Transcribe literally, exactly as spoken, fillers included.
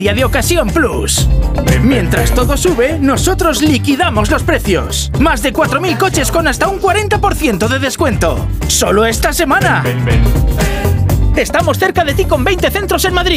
Día de Ocasión Plus. Mientras todo sube, nosotros liquidamos los precios. Más de cuatro mil coches con hasta un cuarenta por ciento de descuento. ¡Solo esta semana! Estamos cerca de ti con veinte centros en Madrid.